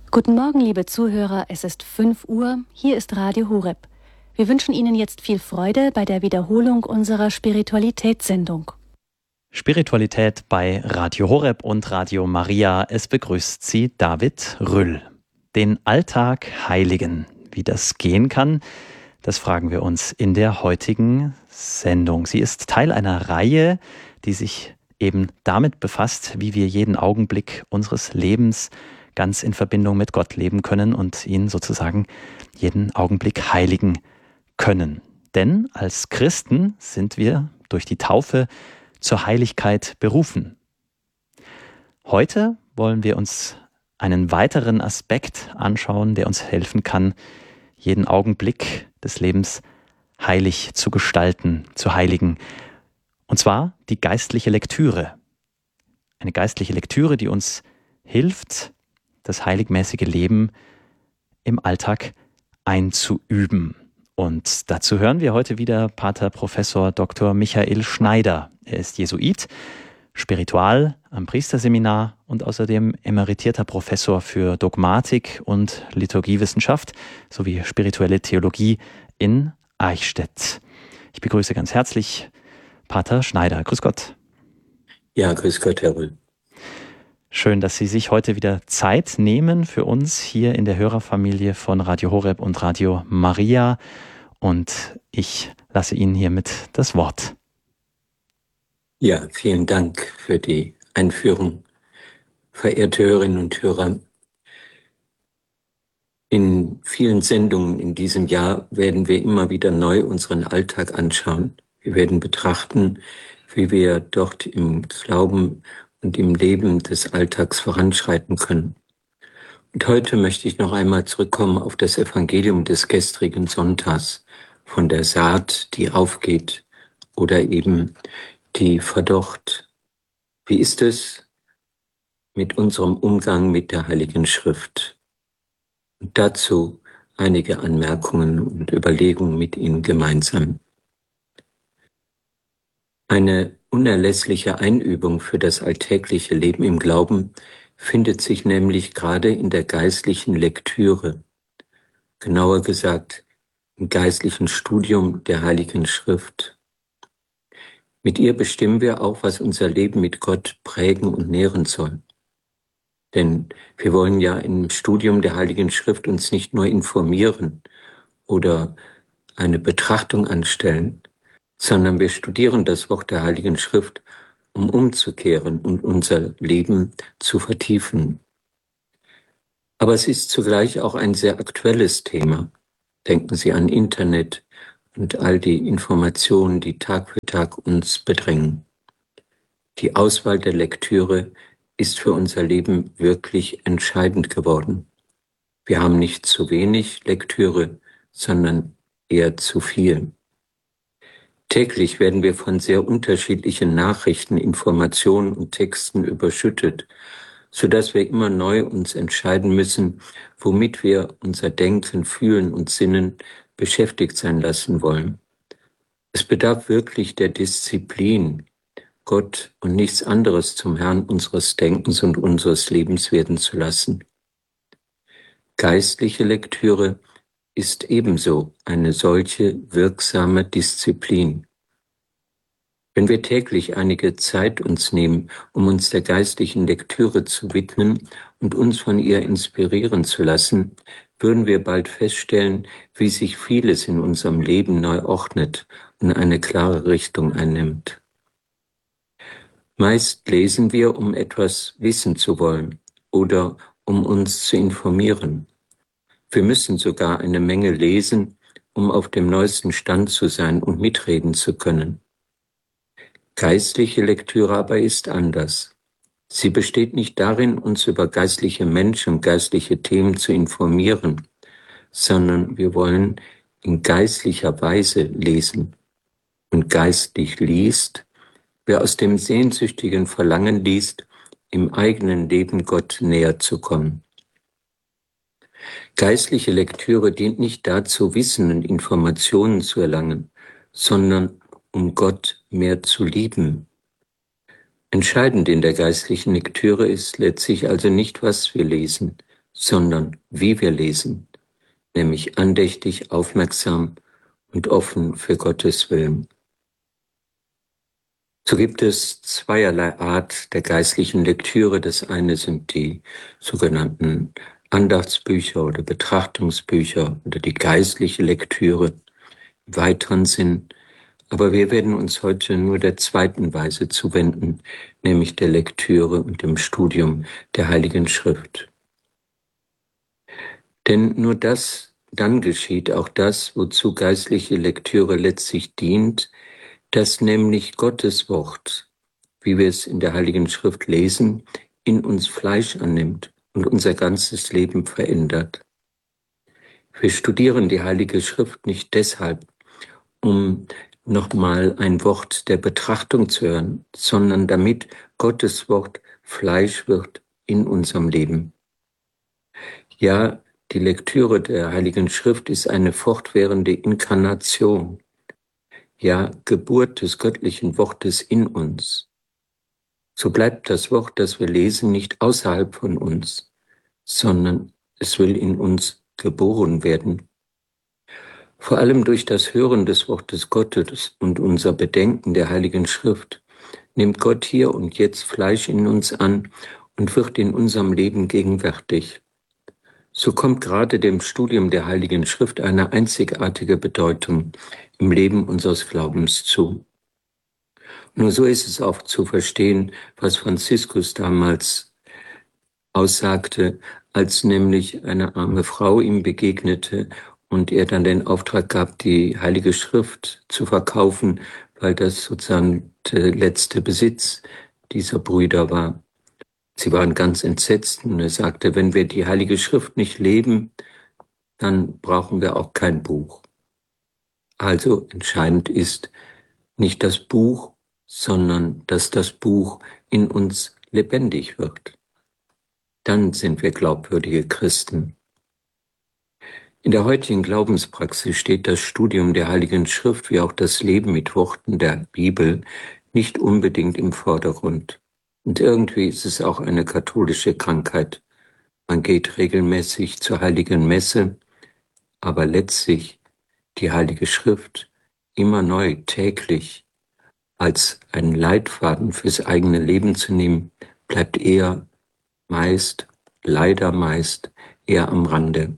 Guten Morgen, liebe Zuhörer, es ist 5 Uhr, hier ist Radio Horeb. Wir wünschen Ihnen jetzt viel Freude bei der Wiederholung unserer Spiritualitätssendung. Spiritualität bei Radio Horeb und Radio Maria. Es begrüßt Sie David Rüll. Den Alltag heiligen. Wie das gehen kann, das fragen wir uns in der heutigen Sendung. Sie ist Teil einer Reihe, die sich eben damit befasst, wie wir jeden Augenblick unseres Lebens ganz in Verbindung mit Gott leben können und ihn sozusagen jeden Augenblick heiligen können. Denn als Christen sind wir durch die Taufe zur Heiligkeit berufen. Heute wollen wir uns einen weiteren Aspekt anschauen, der uns helfen kann, jeden Augenblick des Lebens heilig zu gestalten, zu heiligen. Und zwar die geistliche Lektüre. Eine geistliche Lektüre, die uns hilft, das heiligmäßige Leben im Alltag einzuüben. Und dazu hören wir heute wieder Pater Professor Dr. Michael Schneider. Er ist Jesuit, Spiritual am Priesterseminar und außerdem emeritierter Professor für Dogmatik und Liturgiewissenschaft sowie spirituelle Theologie in Eichstätt. Ich begrüße ganz herzlich Pater Schneider. Grüß Gott. Ja, grüß Gott, Herr Rüll. Schön, dass Sie sich heute wieder Zeit nehmen für uns hier in der Hörerfamilie von Radio Horeb und Radio Maria. Und ich lasse Ihnen hiermit das Wort. Ja, vielen Dank für die Einführung, verehrte Hörerinnen und Hörer. In vielen Sendungen in diesem Jahr werden wir immer wieder neu unseren Alltag anschauen. Wir werden betrachten, wie wir dort im Glauben und im Leben des Alltags voranschreiten können. Und heute möchte ich noch einmal zurückkommen auf das Evangelium des gestrigen Sonntags, von der Saat, die aufgeht oder eben die verdorrt. Wie ist es mit unserem Umgang mit der Heiligen Schrift? Und dazu einige Anmerkungen und Überlegungen mit Ihnen gemeinsam. Eine unerlässliche Einübung für das alltägliche Leben im Glauben findet sich nämlich gerade in der geistlichen Lektüre, genauer gesagt im geistlichen Studium der Heiligen Schrift. Mit ihr bestimmen wir auch, was unser Leben mit Gott prägen und nähren soll. Denn wir wollen ja im Studium der Heiligen Schrift uns nicht nur informieren oder eine Betrachtung anstellen, sondern wir studieren das Wort der Heiligen Schrift, um umzukehren und unser Leben zu vertiefen. Aber es ist zugleich auch ein sehr aktuelles Thema. Denken Sie an Internet und all die Informationen, die Tag für Tag uns bedrängen. Die Auswahl der Lektüre ist für unser Leben wirklich entscheidend geworden. Wir haben nicht zu wenig Lektüre, sondern eher zu viel. Täglich werden wir von sehr unterschiedlichen Nachrichten, Informationen und Texten überschüttet, sodass wir immer neu uns entscheiden müssen, womit wir unser Denken, Fühlen und Sinnen beschäftigt sein lassen wollen. Es bedarf wirklich der Disziplin, Gott und nichts anderes zum Herrn unseres Denkens und unseres Lebens werden zu lassen. Geistliche Lektüre ist ebenso eine solche wirksame Disziplin. Wenn wir täglich einige Zeit uns nehmen, um uns der geistlichen Lektüre zu widmen und uns von ihr inspirieren zu lassen, würden wir bald feststellen, wie sich vieles in unserem Leben neu ordnet und eine klare Richtung einnimmt. Meist lesen wir, um etwas wissen zu wollen oder um uns zu informieren. Wir müssen sogar eine Menge lesen, um auf dem neuesten Stand zu sein und mitreden zu können. Geistliche Lektüre aber ist anders. Sie besteht nicht darin, uns über geistliche Menschen und geistliche Themen zu informieren, sondern wir wollen in geistlicher Weise lesen. Und geistlich liest, wer aus dem sehnsüchtigen Verlangen liest, im eigenen Leben Gott näher zu kommen. Geistliche Lektüre dient nicht dazu, Wissen und Informationen zu erlangen, sondern um Gott mehr zu lieben. Entscheidend in der geistlichen Lektüre ist letztlich also nicht, was wir lesen, sondern wie wir lesen, nämlich andächtig, aufmerksam und offen für Gottes Willen. So gibt es zweierlei Art der geistlichen Lektüre. Das eine sind die sogenannten Andachtsbücher oder Betrachtungsbücher oder die geistliche Lektüre im weiteren Sinn. Aber wir werden uns heute nur der zweiten Weise zuwenden, nämlich der Lektüre und dem Studium der Heiligen Schrift. Denn nur das, dann geschieht auch das, wozu geistliche Lektüre letztlich dient, dass nämlich Gottes Wort, wie wir es in der Heiligen Schrift lesen, in uns Fleisch annimmt und unser ganzes Leben verändert. Wir studieren die Heilige Schrift nicht deshalb, um nochmal ein Wort der Betrachtung zu hören, sondern damit Gottes Wort Fleisch wird in unserem Leben. Ja, die Lektüre der Heiligen Schrift ist eine fortwährende Inkarnation, ja, Geburt des göttlichen Wortes in uns. So bleibt das Wort, das wir lesen, nicht außerhalb von uns, sondern es will in uns geboren werden. Vor allem durch das Hören des Wortes Gottes und unser Bedenken der Heiligen Schrift nimmt Gott hier und jetzt Fleisch in uns an und wird in unserem Leben gegenwärtig. So kommt gerade dem Studium der Heiligen Schrift eine einzigartige Bedeutung im Leben unseres Glaubens zu. Nur so ist es auch zu verstehen, was Franziskus damals aussagte, als nämlich eine arme Frau ihm begegnete und er dann den Auftrag gab, die Heilige Schrift zu verkaufen, weil das sozusagen der letzte Besitz dieser Brüder war. Sie waren ganz entsetzt und er sagte, wenn wir die Heilige Schrift nicht leben, dann brauchen wir auch kein Buch. Also entscheidend ist nicht das Buch, sondern dass das Buch in uns lebendig wird. Dann sind wir glaubwürdige Christen. In der heutigen Glaubenspraxis steht das Studium der Heiligen Schrift wie auch das Leben mit Worten der Bibel nicht unbedingt im Vordergrund. Und irgendwie ist es auch eine katholische Krankheit. Man geht regelmäßig zur Heiligen Messe, aber letztlich die Heilige Schrift immer neu, täglich als einen Leitfaden fürs eigene Leben zu nehmen, bleibt eher meist, leider meist, eher am Rande.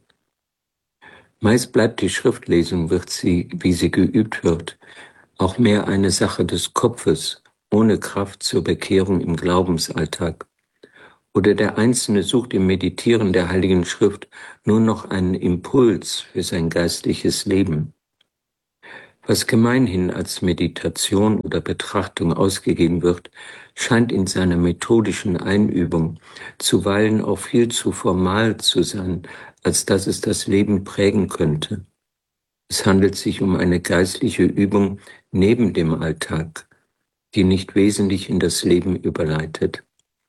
Meist bleibt die Schriftlesung, wird sie, wie sie geübt wird, auch mehr eine Sache des Kopfes, ohne Kraft zur Bekehrung im Glaubensalltag. Oder der Einzelne sucht im Meditieren der Heiligen Schrift nur noch einen Impuls für sein geistliches Leben. Was gemeinhin als Meditation oder Betrachtung ausgegeben wird, scheint in seiner methodischen Einübung zuweilen auch viel zu formal zu sein, als dass es das Leben prägen könnte. Es handelt sich um eine geistliche Übung neben dem Alltag, die nicht wesentlich in das Leben überleitet.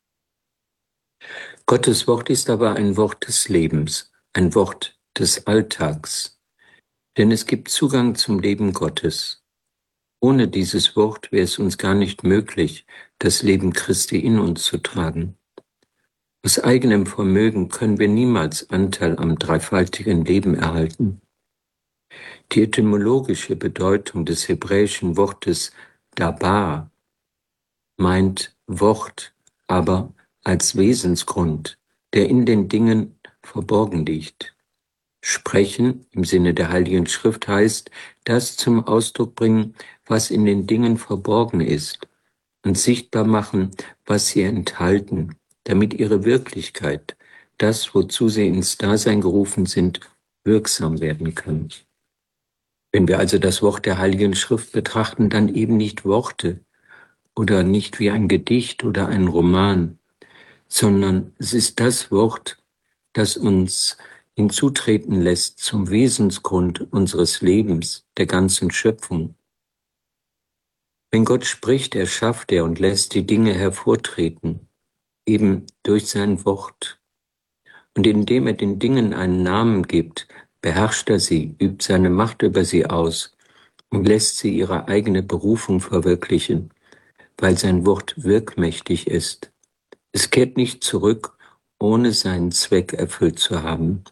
Gottes Wort ist aber ein Wort des Lebens, ein Wort des Alltags. Denn es gibt Zugang zum Leben Gottes. Ohne dieses Wort wäre es uns gar nicht möglich, das Leben Christi in uns zu tragen. Aus eigenem Vermögen können wir niemals Anteil am dreifaltigen Leben erhalten. Die etymologische Bedeutung des hebräischen Wortes Dabar meint Wort, aber als Wesensgrund, der in den Dingen verborgen liegt. Sprechen im Sinne der Heiligen Schrift heißt, das zum Ausdruck bringen, was in den Dingen verborgen ist, und sichtbar machen, was sie enthalten, damit ihre Wirklichkeit, das, wozu sie ins Dasein gerufen sind, wirksam werden kann. Wenn wir also das Wort der Heiligen Schrift betrachten, dann eben nicht Worte oder nicht wie ein Gedicht oder ein Roman, sondern es ist das Wort, das uns hinzutreten lässt zum Wesensgrund unseres Lebens, der ganzen Schöpfung. Wenn Gott spricht, erschafft er und lässt die Dinge hervortreten, eben durch sein Wort. Und indem er den Dingen einen Namen gibt, beherrscht er sie, übt seine Macht über sie aus und lässt sie ihre eigene Berufung verwirklichen, weil sein Wort wirkmächtig ist. Es kehrt nicht zurück, ohne seinen Zweck erfüllt zu haben.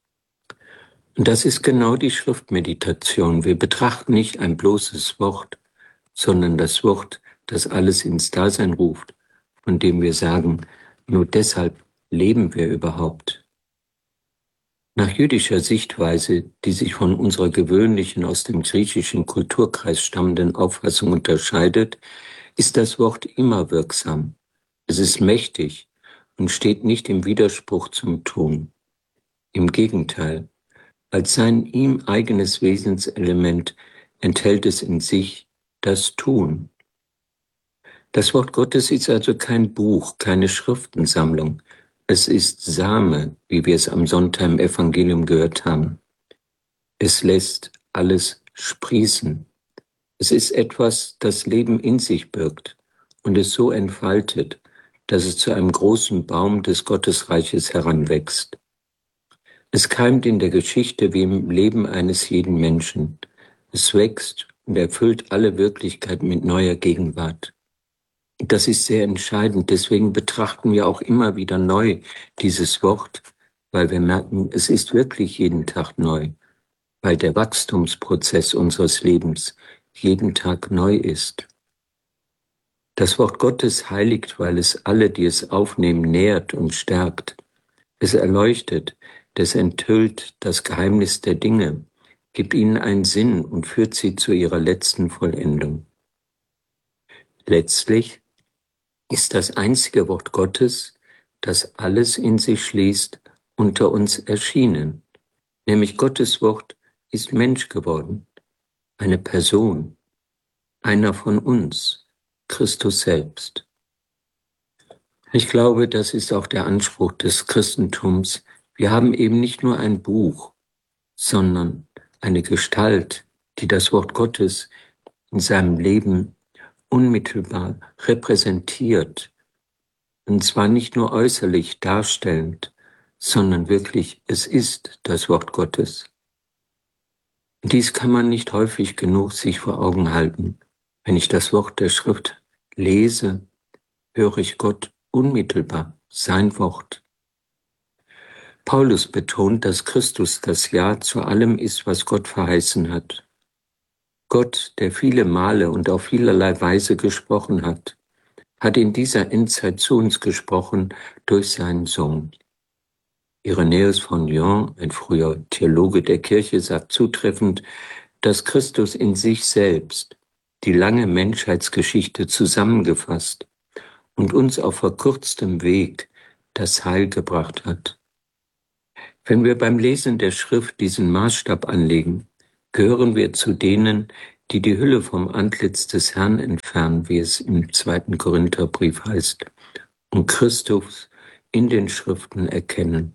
Und das ist genau die Schriftmeditation. Wir betrachten nicht ein bloßes Wort, sondern das Wort, das alles ins Dasein ruft, von dem wir sagen, nur deshalb leben wir überhaupt. Nach jüdischer Sichtweise, die sich von unserer gewöhnlichen, aus dem griechischen Kulturkreis stammenden Auffassung unterscheidet, ist das Wort immer wirksam. Es ist mächtig und steht nicht im Widerspruch zum Tun. Im Gegenteil, als sein ihm eigenes Wesenselement enthält es in sich das Tun. Das Wort Gottes ist also kein Buch, keine Schriftensammlung. Es ist Same, wie wir es am Sonntag im Evangelium gehört haben. Es lässt alles sprießen. Es ist etwas, das Leben in sich birgt und es so entfaltet, dass es zu einem großen Baum des Gottesreiches heranwächst. Es keimt in der Geschichte wie im Leben eines jeden Menschen. Es wächst und erfüllt alle Wirklichkeit mit neuer Gegenwart. Das ist sehr entscheidend, deswegen betrachten wir auch immer wieder neu dieses Wort, weil wir merken, es ist wirklich jeden Tag neu, weil der Wachstumsprozess unseres Lebens jeden Tag neu ist. Das Wort Gottes heiligt, weil es alle, die es aufnehmen, nährt und stärkt. Es erleuchtet, es enthüllt das Geheimnis der Dinge, gibt ihnen einen Sinn und führt sie zu ihrer letzten Vollendung. Letztlich ist das einzige Wort Gottes, das alles in sich schließt, unter uns erschienen. Nämlich Gottes Wort ist Mensch geworden, eine Person, einer von uns, Christus selbst. Ich glaube, das ist auch der Anspruch des Christentums. Wir haben eben nicht nur ein Buch, sondern eine Gestalt, die das Wort Gottes in seinem Leben unmittelbar repräsentiert, und zwar nicht nur äußerlich darstellend, sondern wirklich, es ist das Wort Gottes. Dies kann man nicht häufig genug sich vor Augen halten. Wenn ich das Wort der Schrift lese, höre ich Gott unmittelbar, sein Wort. Paulus betont, dass Christus das Ja zu allem ist, was Gott verheißen hat. Gott, der viele Male und auf vielerlei Weise gesprochen hat in dieser Endzeit zu uns gesprochen durch seinen Sohn. Irenäus von Lyon, ein früher Theologe der Kirche, sagt zutreffend, dass Christus in sich selbst die lange Menschheitsgeschichte zusammengefasst und uns auf verkürztem Weg das Heil gebracht hat. Wenn wir beim Lesen der Schrift diesen Maßstab anlegen, gehören wir zu denen, die die Hülle vom Antlitz des Herrn entfernen, wie es im 2. Korintherbrief heißt, und Christus in den Schriften erkennen.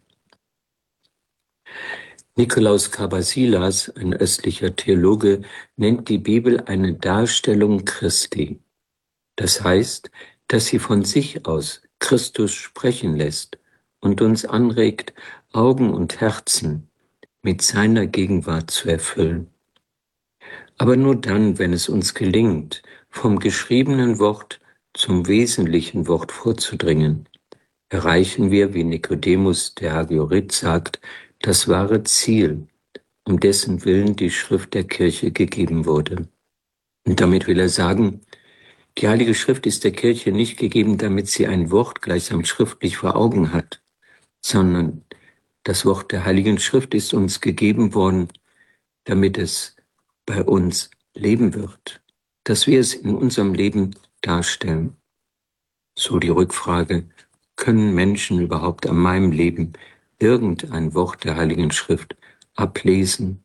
Nikolaus Kabasilas, ein östlicher Theologe, nennt die Bibel eine Darstellung Christi. Das heißt, dass sie von sich aus Christus sprechen lässt und uns anregt, Augen und Herzen mit seiner Gegenwart zu erfüllen. Aber nur dann, wenn es uns gelingt, vom geschriebenen Wort zum wesentlichen Wort vorzudringen, erreichen wir, wie Nikodemus der Hagiorit sagt, das wahre Ziel, um dessen Willen die Schrift der Kirche gegeben wurde. Und damit will er sagen, die Heilige Schrift ist der Kirche nicht gegeben, damit sie ein Wort gleichsam schriftlich vor Augen hat, sondern das Wort der Heiligen Schrift ist uns gegeben worden, damit es bei uns leben wird, dass wir es in unserem Leben darstellen. So die Rückfrage, können Menschen überhaupt an meinem Leben irgendein Wort der Heiligen Schrift ablesen?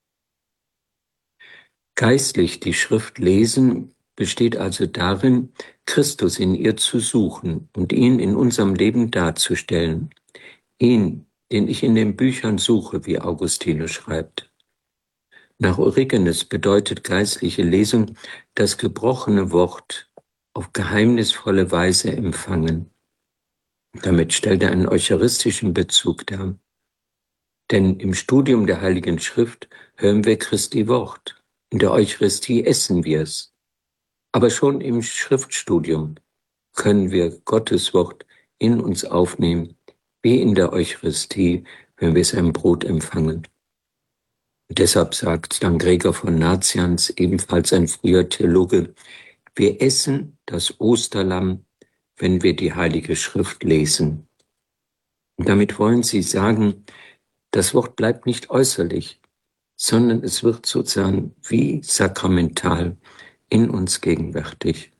Geistlich die Schrift lesen besteht also darin, Christus in ihr zu suchen und ihn in unserem Leben darzustellen. Ihn, den ich in den Büchern suche, wie Augustinus schreibt. Nach Origenes bedeutet geistliche Lesung das gebrochene Wort auf geheimnisvolle Weise empfangen. Damit stellt er einen eucharistischen Bezug dar. Denn im Studium der Heiligen Schrift hören wir Christi Wort. In der Eucharistie essen wir es. Aber schon im Schriftstudium können wir Gottes Wort in uns aufnehmen, wie in der Eucharistie, wenn wir sein Brot empfangen. Und deshalb sagt dann Gregor von Nazianz, ebenfalls ein früher Theologe, wir essen das Osterlamm, wenn wir die Heilige Schrift lesen. Und damit wollen sie sagen, das Wort bleibt nicht äußerlich, sondern es wird sozusagen wie sakramental in uns gegenwärtig.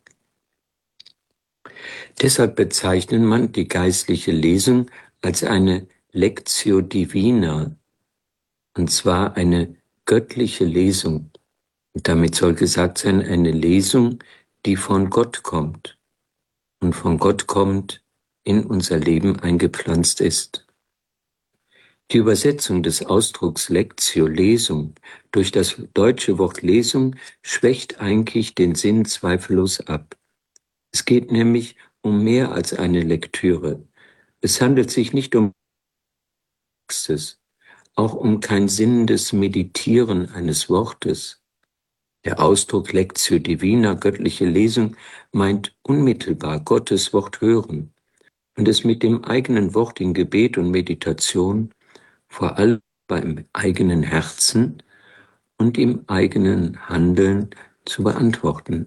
Deshalb bezeichnet man die geistliche Lesung als eine Lectio Divina, und zwar eine göttliche Lesung. Und damit soll gesagt sein, eine Lesung, die von Gott kommt und von Gott kommt, in unser Leben eingepflanzt ist. Die Übersetzung des Ausdrucks Lectio, Lesung, durch das deutsche Wort Lesung schwächt eigentlich den Sinn zweifellos ab. Es geht nämlich um mehr als eine Lektüre. Es handelt sich nicht um Textes, auch um kein sinnendes Meditieren eines Wortes. Der Ausdruck Lectio Divina, göttliche Lesung, meint unmittelbar Gottes Wort hören und es mit dem eigenen Wort in Gebet und Meditation, vor allem beim eigenen Herzen und im eigenen Handeln zu beantworten.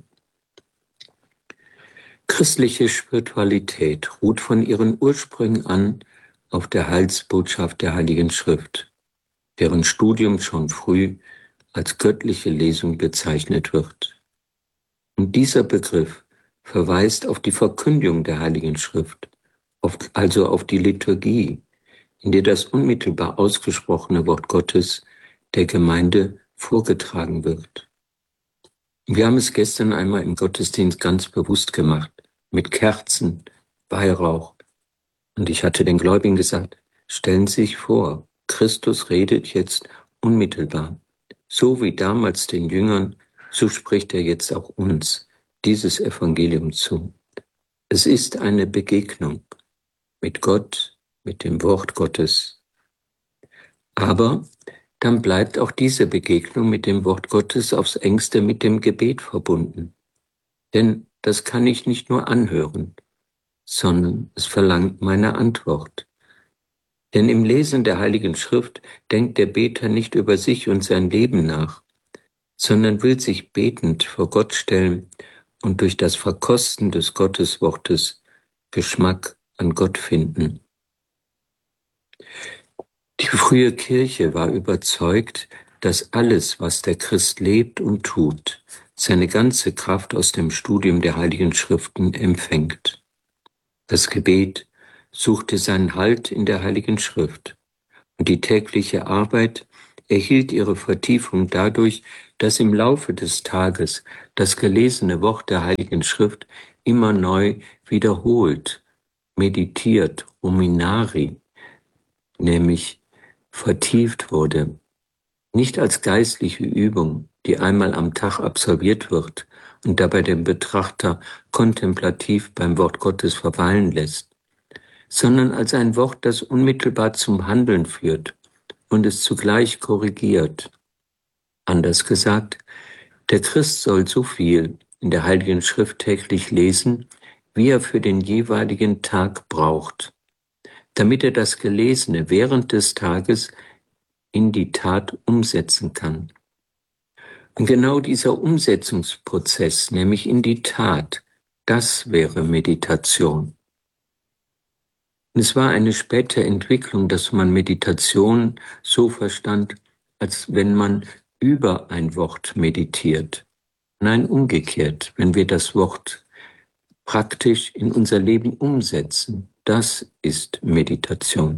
Christliche Spiritualität ruht von ihren Ursprüngen an auf der Heilsbotschaft der Heiligen Schrift, deren Studium schon früh als göttliche Lesung bezeichnet wird. Und dieser Begriff verweist auf die Verkündigung der Heiligen Schrift, also auf die Liturgie, in der das unmittelbar ausgesprochene Wort Gottes der Gemeinde vorgetragen wird. Wir haben es gestern einmal im Gottesdienst ganz bewusst gemacht, mit Kerzen, Weihrauch. Und ich hatte den Gläubigen gesagt, stellen Sie sich vor, Christus redet jetzt unmittelbar. So wie damals den Jüngern, so spricht er jetzt auch uns dieses Evangelium zu. Es ist eine Begegnung mit Gott, mit dem Wort Gottes. Aber dann bleibt auch diese Begegnung mit dem Wort Gottes aufs engste mit dem Gebet verbunden. Denn das kann ich nicht nur anhören, sondern es verlangt meine Antwort. Denn im Lesen der Heiligen Schrift denkt der Beter nicht über sich und sein Leben nach, sondern will sich betend vor Gott stellen und durch das Verkosten des Gotteswortes Geschmack an Gott finden. Die frühe Kirche war überzeugt, dass alles, was der Christ lebt und tut, seine ganze Kraft aus dem Studium der Heiligen Schriften empfängt. Das Gebet suchte seinen Halt in der Heiligen Schrift und die tägliche Arbeit erhielt ihre Vertiefung dadurch, dass im Laufe des Tages das gelesene Wort der Heiligen Schrift immer neu wiederholt, meditiert, ruminari, nämlich vertieft wurde, nicht als geistliche Übung, die einmal am Tag absolviert wird und dabei den Betrachter kontemplativ beim Wort Gottes verweilen lässt, sondern als ein Wort, das unmittelbar zum Handeln führt und es zugleich korrigiert. Anders gesagt, der Christ soll so viel in der Heiligen Schrift täglich lesen, wie er für den jeweiligen Tag braucht, damit er das Gelesene während des Tages in die Tat umsetzen kann. Und genau dieser Umsetzungsprozess, nämlich in die Tat, das wäre Meditation. Und es war eine späte Entwicklung, dass man Meditation so verstand, als wenn man über ein Wort meditiert. Nein, umgekehrt, wenn wir das Wort praktisch in unser Leben umsetzen, das ist Meditation.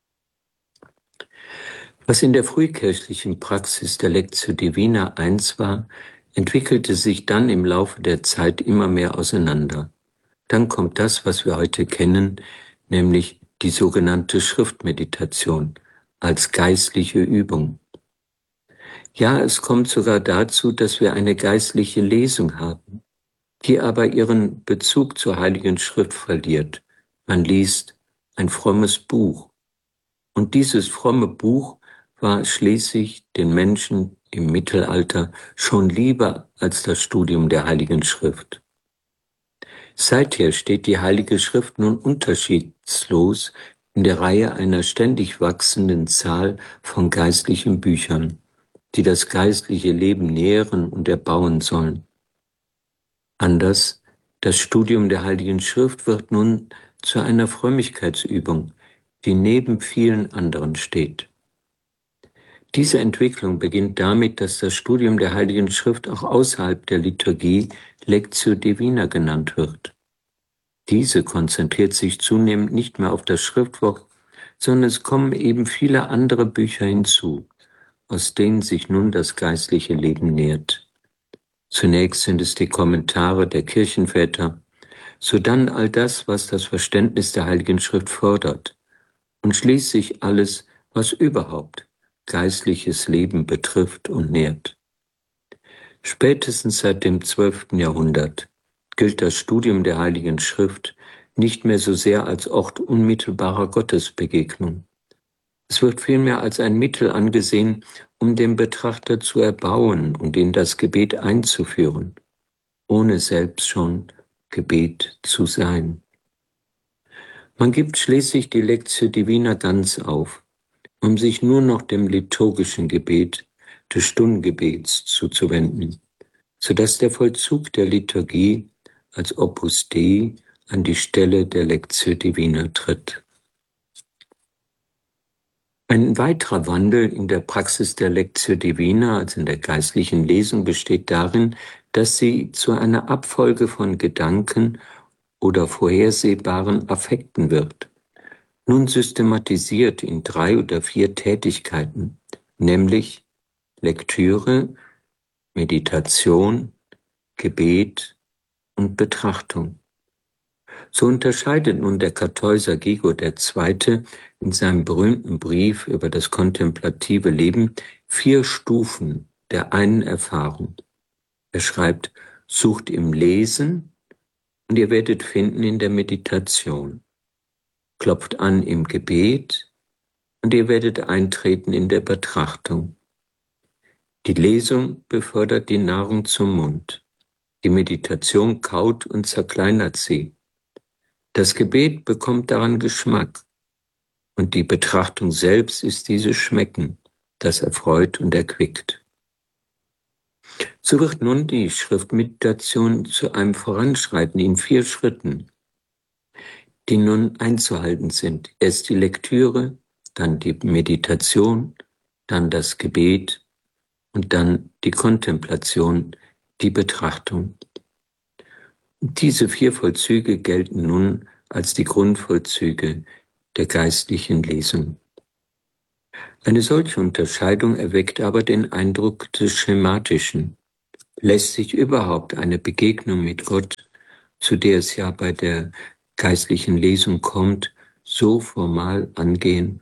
Was in der frühkirchlichen Praxis der Lectio Divina eins war, entwickelte sich dann im Laufe der Zeit immer mehr auseinander. Dann kommt das, was wir heute kennen, nämlich die sogenannte Schriftmeditation als geistliche Übung. Ja, es kommt sogar dazu, dass wir eine geistliche Lesung haben, die aber ihren Bezug zur Heiligen Schrift verliert. Man liest ein frommes Buch. Und dieses fromme Buch war schließlich den Menschen im Mittelalter schon lieber als das Studium der Heiligen Schrift. Seither steht die Heilige Schrift nun unterschiedslos in der Reihe einer ständig wachsenden Zahl von geistlichen Büchern, die das geistliche Leben nähren und erbauen sollen. Anders, das Studium der Heiligen Schrift wird nun zu einer Frömmigkeitsübung, die neben vielen anderen steht. Diese Entwicklung beginnt damit, dass das Studium der Heiligen Schrift auch außerhalb der Liturgie Lectio Divina genannt wird. Diese konzentriert sich zunehmend nicht mehr auf das Schriftwort, sondern es kommen eben viele andere Bücher hinzu, aus denen sich nun das geistliche Leben nährt. Zunächst sind es die Kommentare der Kirchenväter, sodann all das, was das Verständnis der Heiligen Schrift fördert, und schließlich alles, was überhaupt geistliches Leben betrifft und nährt. Spätestens seit dem 12. Jahrhundert gilt das Studium der Heiligen Schrift nicht mehr so sehr als Ort unmittelbarer Gottesbegegnung. Es wird vielmehr als ein Mittel angesehen, um den Betrachter zu erbauen und in das Gebet einzuführen, ohne selbst schon Gebet zu sein. Man gibt schließlich die Lectio Divina ganz auf, um sich nur noch dem liturgischen Gebet, des Stundengebets zuzuwenden, sodass der Vollzug der Liturgie als Opus Dei an die Stelle der Lectio Divina tritt. Ein weiterer Wandel in der Praxis der Lectio Divina, also in der geistlichen Lesung, besteht darin, dass sie zu einer Abfolge von Gedanken oder vorhersehbaren Affekten wird, nun systematisiert in 3 oder 4 Tätigkeiten, nämlich Lektüre, Meditation, Gebet und Betrachtung. So unterscheidet nun der Kartäuser Gigo II. In seinem berühmten Brief über das kontemplative Leben 4 Stufen der einen Erfahrung. Er schreibt, sucht im Lesen und ihr werdet finden in der Meditation. Klopft an im Gebet und ihr werdet eintreten in der Betrachtung. Die Lesung befördert die Nahrung zum Mund. Die Meditation kaut und zerkleinert sie. Das Gebet bekommt daran Geschmack und die Betrachtung selbst ist dieses Schmecken, das erfreut und erquickt. So wird nun die Schriftmeditation zu einem Voranschreiten in 4 Schritten, die nun einzuhalten sind. Erst die Lektüre, dann die Meditation, dann das Gebet und dann die Kontemplation, die Betrachtung. Und diese 4 Vollzüge gelten nun als die Grundvollzüge der geistlichen Lesung. Eine solche Unterscheidung erweckt aber den Eindruck des Schematischen. Lässt sich überhaupt eine Begegnung mit Gott, zu der es ja bei der geistlichen Lesung kommt, so formal angehen?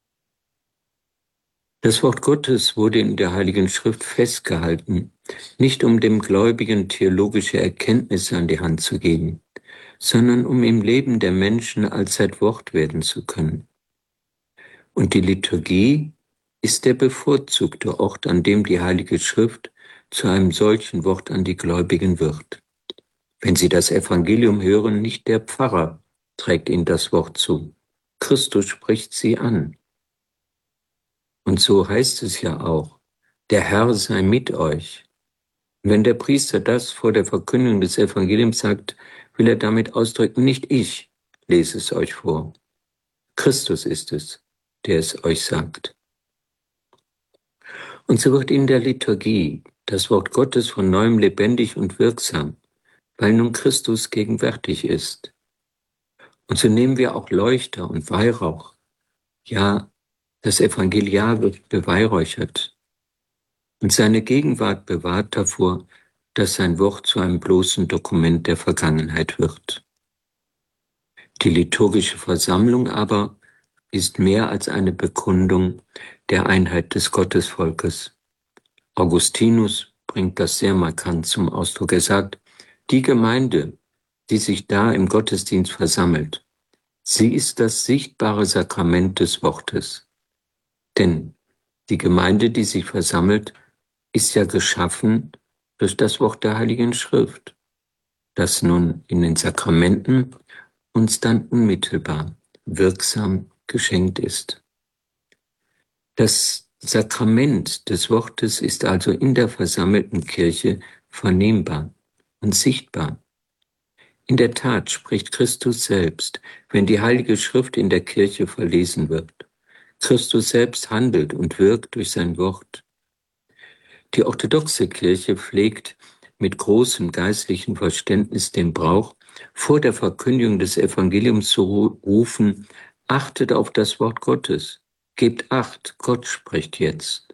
Das Wort Gottes wurde in der Heiligen Schrift festgehalten, nicht um dem Gläubigen theologische Erkenntnisse an die Hand zu geben, sondern um im Leben der Menschen allzeit Wort werden zu können. Und die Liturgie ist der bevorzugte Ort, an dem die Heilige Schrift zu einem solchen Wort an die Gläubigen wird. Wenn sie das Evangelium hören, nicht der Pfarrer trägt ihnen das Wort zu. Christus spricht sie an. Und so heißt es ja auch, der Herr sei mit euch. Und wenn der Priester das vor der Verkündigung des Evangeliums sagt, will er damit ausdrücken, nicht ich lese es euch vor. Christus ist es, der es euch sagt. Und so wird in der Liturgie das Wort Gottes von neuem lebendig und wirksam, weil nun Christus gegenwärtig ist. Und so nehmen wir auch Leuchter und Weihrauch. Ja, das Evangeliar wird beweihräuchert. Und seine Gegenwart bewahrt davor, dass sein Wort zu einem bloßen Dokument der Vergangenheit wird. Die liturgische Versammlung aber ist mehr als eine Bekundung der Einheit des Gottesvolkes. Augustinus bringt das sehr markant zum Ausdruck. Er sagt, die Gemeinde, die sich da im Gottesdienst versammelt, sie ist das sichtbare Sakrament des Wortes. Denn die Gemeinde, die sich versammelt, ist ja geschaffen durch das Wort der Heiligen Schrift, das nun in den Sakramenten uns dann unmittelbar wirksam geschenkt ist. Das Sakrament des Wortes ist also in der versammelten Kirche vernehmbar und sichtbar. In der Tat spricht Christus selbst, wenn die Heilige Schrift in der Kirche verlesen wird. Christus selbst handelt und wirkt durch sein Wort. Die orthodoxe Kirche pflegt mit großem geistlichen Verständnis den Brauch, vor der Verkündigung des Evangeliums zu rufen: Achtet auf das Wort Gottes, gebt Acht, Gott spricht jetzt.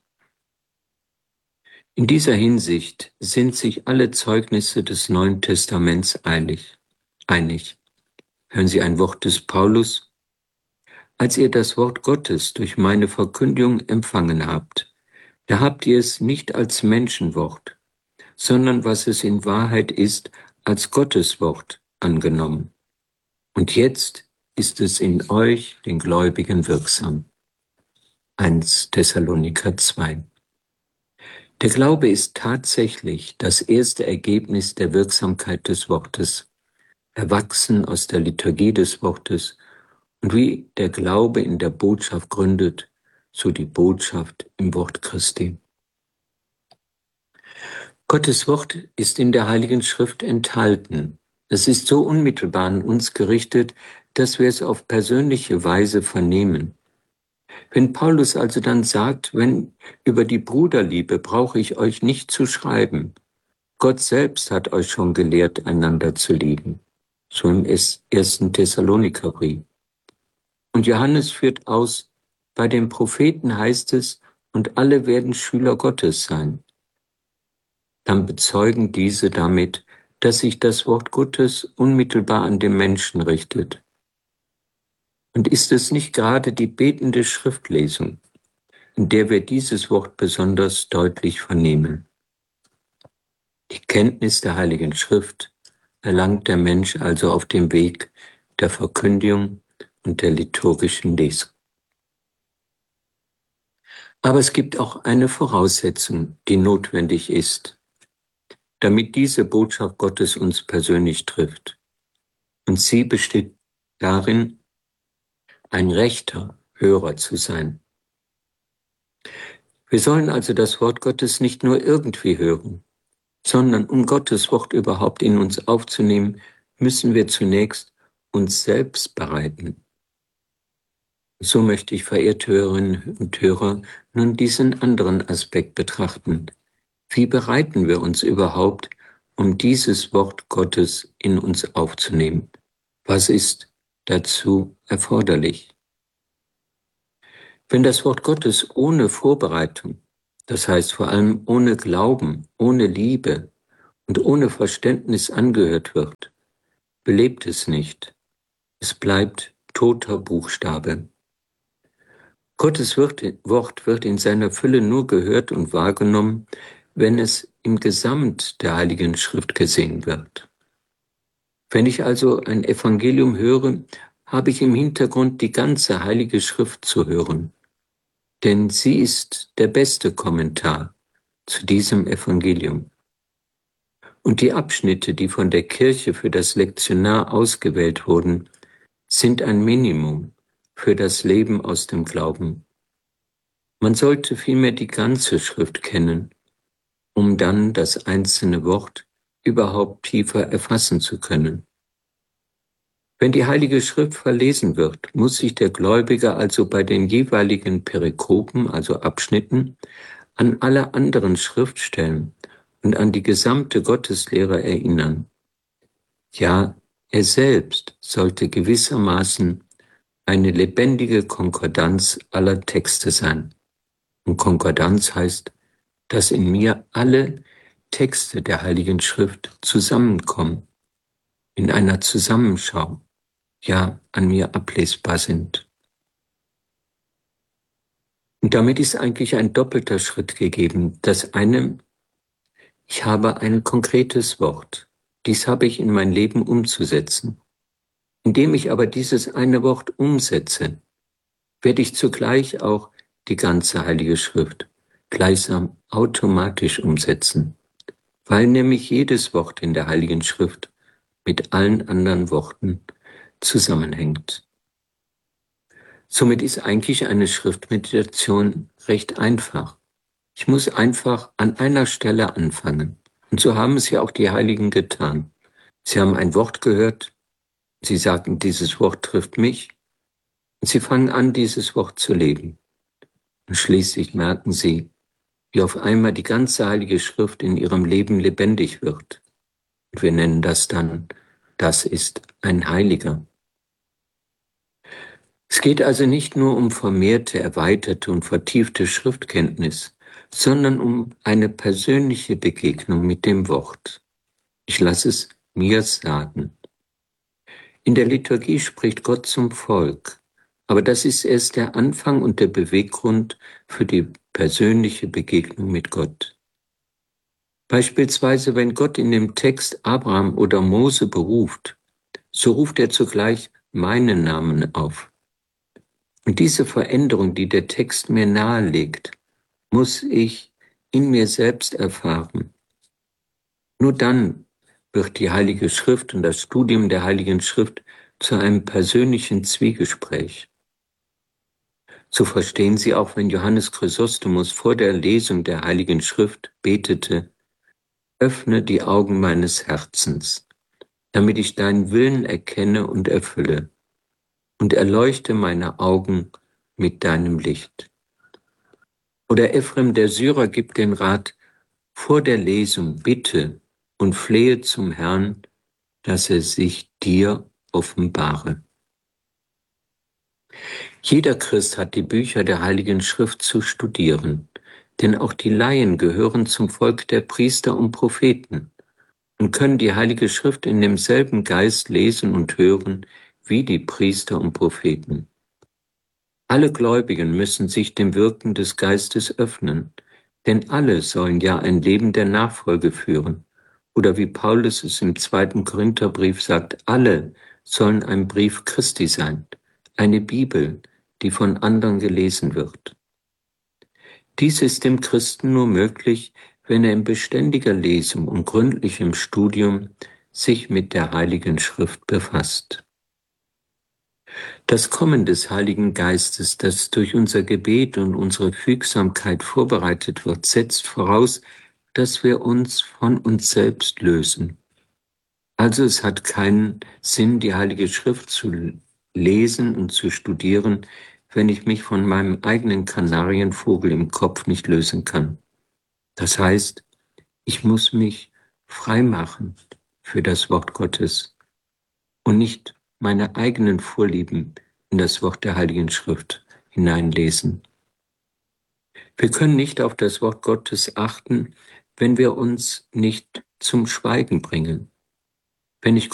In dieser Hinsicht sind sich alle Zeugnisse des Neuen Testaments einig. Hören Sie ein Wort des Paulus: Als ihr das Wort Gottes durch meine Verkündigung empfangen habt, da habt ihr es nicht als Menschenwort, sondern was es in Wahrheit ist, als Gottes Wort angenommen. Und jetzt ist es in euch, den Gläubigen, wirksam. 1 Thessaloniker 2. Der Glaube ist tatsächlich das erste Ergebnis der Wirksamkeit des Wortes, erwachsen aus der Liturgie des Wortes, und wie der Glaube in der Botschaft gründet, so die Botschaft im Wort Christi. Gottes Wort ist in der Heiligen Schrift enthalten. Es ist so unmittelbar an uns gerichtet, dass wir es auf persönliche Weise vernehmen. Wenn Paulus also dann sagt, über die Bruderliebe brauche ich euch nicht zu schreiben, Gott selbst hat euch schon gelehrt, einander zu lieben. So im 1. Thessalonikerbrief. Und Johannes führt aus, bei den Propheten heißt es, und alle werden Schüler Gottes sein. Dann bezeugen diese damit, dass sich das Wort Gottes unmittelbar an den Menschen richtet. Und ist es nicht gerade die betende Schriftlesung, in der wir dieses Wort besonders deutlich vernehmen? Die Kenntnis der Heiligen Schrift erlangt der Mensch also auf dem Weg der Verkündigung und der liturgischen Lesung. Aber es gibt auch eine Voraussetzung, die notwendig ist, damit diese Botschaft Gottes uns persönlich trifft. Und sie besteht darin, ein rechter Hörer zu sein. Wir sollen also das Wort Gottes nicht nur irgendwie hören, sondern um Gottes Wort überhaupt in uns aufzunehmen, müssen wir zunächst uns selbst bereiten. So möchte ich, verehrte Hörerinnen und Hörer, nun diesen anderen Aspekt betrachten. Wie bereiten wir uns überhaupt, um dieses Wort Gottes in uns aufzunehmen? Was ist dazu erforderlich? Wenn das Wort Gottes ohne Vorbereitung, das heißt vor allem ohne Glauben, ohne Liebe und ohne Verständnis angehört wird, belebt es nicht. Es bleibt toter Buchstabe. Gottes Wort wird in seiner Fülle nur gehört und wahrgenommen, wenn es im Gesamt der Heiligen Schrift gesehen wird. Wenn ich also ein Evangelium höre, habe ich im Hintergrund die ganze Heilige Schrift zu hören. Denn sie ist der beste Kommentar zu diesem Evangelium. Und die Abschnitte, die von der Kirche für das Lektionar ausgewählt wurden, sind ein Minimum für das Leben aus dem Glauben. Man sollte vielmehr die ganze Schrift kennen, um dann das einzelne Wort überhaupt tiefer erfassen zu können. Wenn die Heilige Schrift verlesen wird, muss sich der Gläubige also bei den jeweiligen Perikopen, also Abschnitten, an alle anderen Schriftstellen und an die gesamte Gotteslehre erinnern. Ja, er selbst sollte gewissermaßen eine lebendige Konkordanz aller Texte sein. Und Konkordanz heißt, dass in mir alle Texte der Heiligen Schrift zusammenkommen, in einer Zusammenschau, ja, an mir ablesbar sind. Und damit ist eigentlich ein doppelter Schritt gegeben. Das eine, ich habe ein konkretes Wort. Dies habe ich in mein Leben umzusetzen. Indem ich aber dieses eine Wort umsetze, werde ich zugleich auch die ganze Heilige Schrift gleichsam automatisch umsetzen, weil nämlich jedes Wort in der Heiligen Schrift mit allen anderen Worten zusammenhängt. Somit ist eigentlich eine Schriftmeditation recht einfach. Ich muss einfach an einer Stelle anfangen. Und so haben es ja auch die Heiligen getan. Sie haben ein Wort gehört, sie sagten, dieses Wort trifft mich, und sie fangen an, dieses Wort zu leben. Und schließlich merken sie, wie auf einmal die ganze Heilige Schrift in ihrem Leben lebendig wird. Und wir nennen das dann, das ist ein Heiliger. Es geht also nicht nur um vermehrte, erweiterte und vertiefte Schriftkenntnis, sondern um eine persönliche Begegnung mit dem Wort. Ich lasse es mir sagen. In der Liturgie spricht Gott zum Volk, aber das ist erst der Anfang und der Beweggrund für die persönliche Begegnung mit Gott. Beispielsweise, wenn Gott in dem Text Abraham oder Mose beruft, so ruft er zugleich meinen Namen auf. Und diese Veränderung, die der Text mir nahelegt, muss ich in mir selbst erfahren. Nur dann wird die Heilige Schrift und das Studium der Heiligen Schrift zu einem persönlichen Zwiegespräch. So verstehen Sie auch, wenn Johannes Chrysostomus vor der Lesung der Heiligen Schrift betete: Öffne die Augen meines Herzens, damit ich deinen Willen erkenne und erfülle, und erleuchte meine Augen mit deinem Licht. Oder Ephrem der Syrer gibt den Rat: Vor der Lesung bitte und flehe zum Herrn, dass er sich dir offenbare. Jeder Christ hat die Bücher der Heiligen Schrift zu studieren, denn auch die Laien gehören zum Volk der Priester und Propheten und können die Heilige Schrift in demselben Geist lesen und hören wie die Priester und Propheten. Alle Gläubigen müssen sich dem Wirken des Geistes öffnen, denn alle sollen ja ein Leben der Nachfolge führen. Oder wie Paulus es im 2. Korintherbrief sagt, alle sollen ein Brief Christi sein, eine Bibel, die von anderen gelesen wird. Dies ist dem Christen nur möglich, wenn er in beständiger Lesung und gründlichem Studium sich mit der Heiligen Schrift befasst. Das Kommen des Heiligen Geistes, das durch unser Gebet und unsere Fügsamkeit vorbereitet wird, setzt voraus, dass wir uns von uns selbst lösen. Also es hat keinen Sinn, die Heilige Schrift zu lesen und zu studieren, wenn ich mich von meinem eigenen Kanarienvogel im Kopf nicht lösen kann. Das heißt, ich muss mich frei machen für das Wort Gottes und nicht meine eigenen Vorlieben in das Wort der Heiligen Schrift hineinlesen. Wir können nicht auf das Wort Gottes achten, wenn wir uns nicht zum Schweigen bringen. Wenn ich